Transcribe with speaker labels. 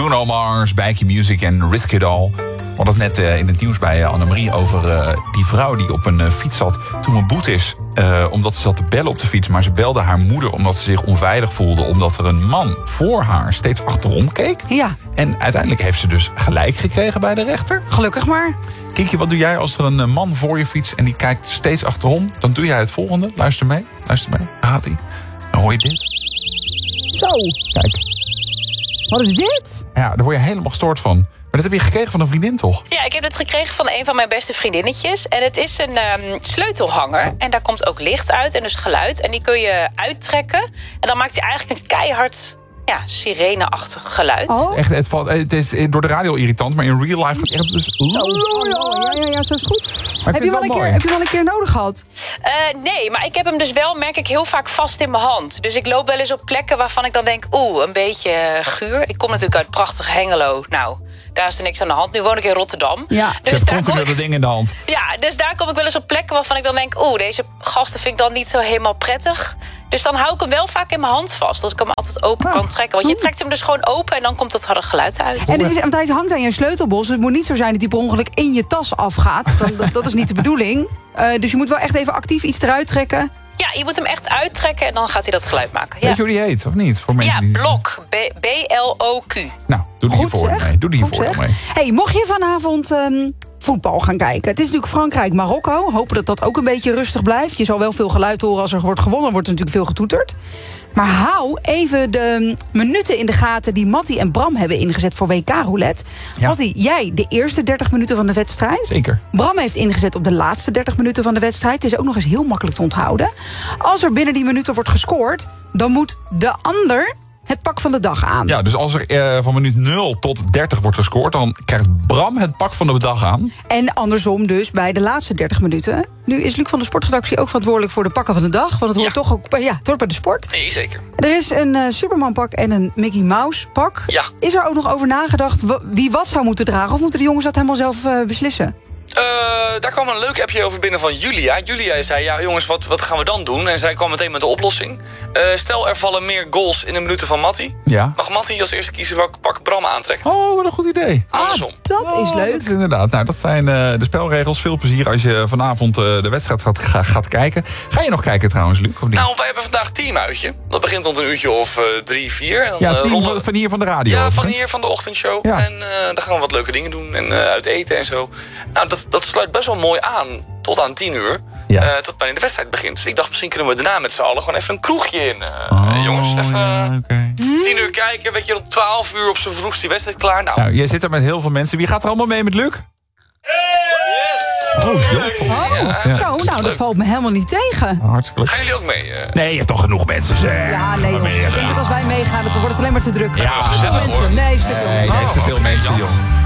Speaker 1: Bruno Mars, Bijkie Music en Risk It All. We hadden het net in het nieuws bij Annemarie over die vrouw die op een fiets zat toen een boete is. Omdat ze zat te bellen op de fiets. Maar ze belde haar moeder omdat ze zich onveilig voelde. Omdat er een man voor haar steeds achterom keek.
Speaker 2: Ja.
Speaker 1: En uiteindelijk heeft ze dus gelijk gekregen bij de rechter.
Speaker 2: Gelukkig maar.
Speaker 1: Kiki, wat doe jij als er een man voor je fietst en die kijkt steeds achterom? Dan doe jij het volgende. Luister mee. Daar gaat hij. Dan hoor je dit.
Speaker 2: Zo.
Speaker 1: Kijk.
Speaker 2: Wat is dit?
Speaker 1: Ja, daar word je helemaal gestoord van. Maar dat heb je gekregen van een vriendin, toch?
Speaker 3: Ja, ik heb het gekregen van een van mijn beste vriendinnetjes. En het is een sleutelhanger. En daar komt ook licht uit en dus geluid. En die kun je uittrekken. En dan maakt hij eigenlijk een keihard, sirene-achtig geluid.
Speaker 2: Oh.
Speaker 1: Echt, het is door de radio irritant, maar in real life gaat het echt... Dus...
Speaker 2: Ja, zo is goed.
Speaker 1: Maar
Speaker 2: Heb je wel een keer nodig gehad?
Speaker 3: Nee, maar ik heb hem dus wel, merk ik, heel vaak vast in mijn hand. Dus ik loop wel eens op plekken waarvan ik dan denk... een beetje guur. Ik kom natuurlijk uit prachtig Hengelo. Nou, daar is er niks aan de hand. Nu woon ik in Rotterdam.
Speaker 2: Ja.
Speaker 3: Dus daar kom
Speaker 1: dat ding in de hand.
Speaker 3: Ja, dus daar kom ik wel eens op plekken waarvan ik dan denk... deze gasten vind ik dan niet zo helemaal prettig. Dus dan hou ik hem wel vaak in mijn hand vast. Dat ik hem altijd open kan trekken. Want je trekt hem dus gewoon open en dan komt dat harde geluid uit.
Speaker 2: En want hij hangt aan je sleutelbos. Het moet niet zo zijn dat hij per ongeluk in je tas afgaat. Dat is niet de bedoeling. Dus je moet wel echt even actief iets eruit trekken.
Speaker 3: Ja, je moet hem echt uittrekken en dan gaat hij dat geluid maken. Ja.
Speaker 1: Weet je hoe die heet, of niet? Voor mensen die...
Speaker 3: Blok. B-L-O-Q.
Speaker 1: Nou, doe die hiervoor mee. Doe die hiervoor dan mee.
Speaker 2: Hey, mocht je vanavond voetbal gaan kijken. Het is natuurlijk Frankrijk-Marokko. Hopen dat dat ook een beetje rustig blijft. Je zal wel veel geluid horen als er wordt gewonnen. Wordt er natuurlijk veel getoeterd. Maar hou even de minuten in de gaten die Mattie en Bram hebben ingezet voor WK-roulette.
Speaker 1: Ja.
Speaker 2: Mattie, jij de eerste 30 minuten van de wedstrijd.
Speaker 1: Zeker.
Speaker 2: Bram heeft ingezet op de laatste 30 minuten van de wedstrijd. Het is ook nog eens heel makkelijk te onthouden. Als er binnen die minuten wordt gescoord, dan moet de ander het pak van de dag aan.
Speaker 1: Ja, dus als er van minuut 0 tot 30 wordt gescoord... dan krijgt Bram het pak van de dag aan.
Speaker 2: En andersom dus bij de laatste 30 minuten. Nu is Luc van de sportredactie ook verantwoordelijk voor de pakken van de dag. Want het hoort toch ook het hoort bij de sport.
Speaker 4: Nee, zeker.
Speaker 2: Er is een Superman pak en een Mickey Mouse pak.
Speaker 4: Ja.
Speaker 2: Is er ook nog over nagedacht wie wat zou moeten dragen? Of moeten de jongens dat helemaal zelf beslissen?
Speaker 4: Daar kwam een leuk appje over binnen van Julia. Julia zei, ja jongens, wat gaan we dan doen? En zij kwam meteen met de oplossing. Stel, er vallen meer goals in de minuten van Mattie.
Speaker 1: Ja.
Speaker 4: Mag Mattie als eerste kiezen welk pak Bram aantrekt?
Speaker 1: Oh, wat een goed idee.
Speaker 4: Andersom.
Speaker 2: Dat is leuk.
Speaker 1: Dat is inderdaad. Nou, dat zijn de spelregels. Veel plezier als je vanavond de wedstrijd gaat kijken. Ga je nog kijken trouwens, Luc? Of niet?
Speaker 4: Nou, wij hebben vandaag teamuitje. Dat begint rond een uurtje of 3, 4. En dan,
Speaker 1: ja, team van hier van de radio.
Speaker 4: Ja, van hier van de ochtendshow.
Speaker 1: Ja.
Speaker 4: En dan gaan we wat leuke dingen doen. En uit eten en zo. Nou, dat sluit best wel mooi aan. Tot aan 10 uur.
Speaker 1: Ja.
Speaker 4: Tot wanneer de wedstrijd begint. Dus ik dacht, misschien kunnen we daarna met z'n allen gewoon even een kroegje in. Jongens, even
Speaker 1: ja, okay.
Speaker 4: 10 uur kijken. Weet je, om 12 uur op z'n vroegst die wedstrijd klaar. Nou,
Speaker 1: jij zit er met heel veel mensen. Wie gaat er allemaal mee met Luc?
Speaker 4: Yes!
Speaker 1: Oh, joh, toch.
Speaker 2: Ja. Zo, nou, dat valt me helemaal niet tegen.
Speaker 1: Hartstikke leuk.
Speaker 4: Gaan jullie ook mee?
Speaker 1: Nee, je hebt toch genoeg mensen, zeg.
Speaker 2: Ja, nee, jongens. Ik denk dat als wij meegaan, dan wordt het alleen maar te druk.
Speaker 1: Ja,
Speaker 2: Te veel mensen. Nee, is te veel.
Speaker 1: Nee, het is te veel mensen, joh.